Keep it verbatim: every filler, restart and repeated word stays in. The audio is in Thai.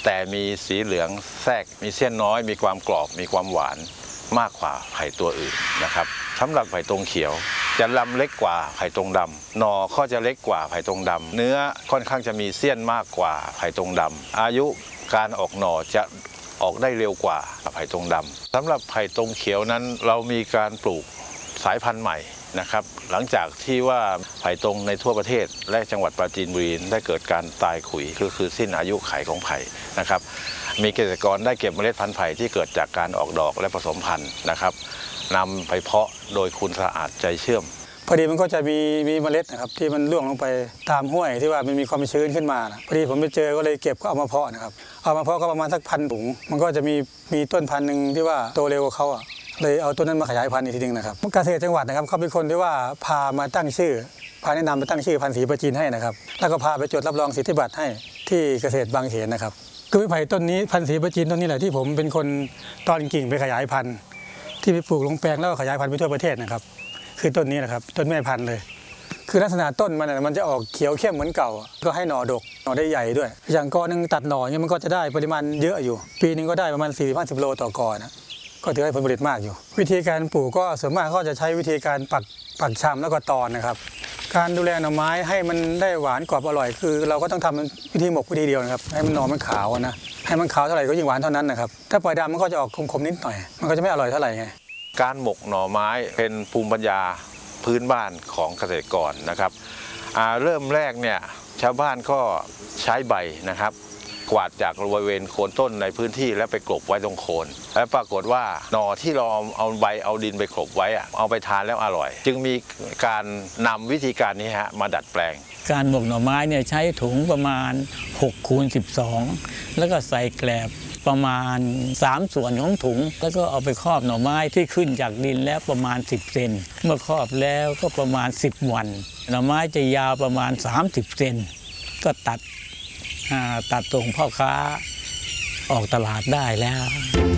แต่มีสีเหลืองแทรกมีเส้นน้อยมีความกรอบมีความหวานมากกว่าไผ่ตัวอื่นนะครับสำหรับไผ่ตรงเขียวจะลำเล็กกว่าไผ่ตรงดำหน่อก็จะเล็กกว่าไผ่ตรงดำเนื้อค่อนข้างจะมีเสี้ยนมากกว่าไผ่ตรงดำอายุการออกหน่อจะออกได้เร็วกว่าไผ่ตรงดำสำหรับไผ่ตรงเขียวนั้นเรามีการปลูกสายพันธุ์ใหม่นะครับหลังจากที่ว่าไผ่ตรงในทั่วประเทศและจังหวัดปราจีนบุรีได้เกิดการตายขุยก็คือสิ้นอายุขัยของไผ่นะครับมีเกษตรกรได้เก็บเมล็ดพันธุ์ไผ่ที่เกิดจากการออกดอกและผสมพันธุ์นะครับนำไปเพาะโดยคุณสะอาดใจเชื่อมพอดีมันก็จะมีมีเมล็ดนะครับที่มันร่วงลงไปตามห้วยที่ว่ามันมีความชื้นขึ้นมานะพอดีผมไปเจอก็เลยเก็บก็เอามาเพาะนะครับเอามาเพาะก็ประมาณสักพันถุงมันก็จะมีมีต้นพันธุ์หนึ่งที่ว่าโตเร็วกว่าเขาอ่ะเลยเอาต้นนั้นมาขยายพันธุ์อีกทีนึงนะครับเกษตรจังหวัดนะครับเขาเป็นคนที่ว่าพามาตั้งชื่อพาแนะนำไปตั้งชื่อพันธุ์ศรีประจีนให้นะครับแล้วก็พาไปจดรับรองสิทธิบัตรให้ที่เกษตรบางเขนนะครับคือไผ่ต้นนี้พันธุ์ศรีประจีนต้นนี้แหละที่ผมเป็นคนตอนกิ่งไปขยายพันธุ์ที่ไปปลูกลงแปลงแล้วก็ขยายพันธุ์ไปทั่วประเทศนะครับคือต้นนี้นะครับต้นแม่พันธุ์เลยคือลักษณะต้นมันมันจะออกเขียวเข้มเหมือนเก่าก็ให้หน่อดกหน่อได้ใหญ่ด้วยอย่างกอหนึ่งตัดหน่อเนี่ยมันก็จะได้ปริมาณเยอะอยู่ปีนึงก็ได้ประมาณสี่สิบห้าสิบโลต่อกอนะก็ถือให้ผลผลิตมากอยู่วิธีการปลูกก็ส่วนมากก็จะใช้วิธีการปักปักชำแล้วก็ตอนนะครับการดูแลหน่อไม้ให้มันได้หวานกรอบอร่อยคือเราก็ต้องทำวิธีหมกวิธีเดียวนะครับให้มันหน่อมันขาวนะให้มันขาวเท่าไหร่ก็ยิ่งหวานเท่านั้นนะครับถ้าปล่อยดำมันก็จะออกคมๆนิดหน่อยมันก็จะไม่อร่อยเท่าไหร่ไงการหมกหน่อไม้เป็นภูมิปัญญาพื้นบ้านของเกษตรกรนะครับเริ่มแรกเนี่ยชาวบ้านก็ใช้ใบนะครับกวาดจากบริเวณโคนต้นในพื้นที่แล้วไปกลบไว้ตรงโคนและปรากฏว่าหน่อที่เราเอาใบเอาดินไปกลบไว้เอาไปทานแล้วอร่อยจึงมีการนำวิธีการนี้ฮะมาดัดแปลงการหมกหน่อไม้เนี่ยใช้ถุงประมาณหกคูณสิบสองแล้วก็ใส่แกลบประมาณสามส่วนของถุงแล้วก็เอาไปครอบหน่อไม้ที่ขึ้นจากดินแล้วประมาณสิบเซนเมื่อครอบแล้วก็ประมาณสิบวันหน่อไม้จะยาวประมาณสามสิบเซนก็ตัดตัดส่งพ่อค้าออกตลาดได้แล้ว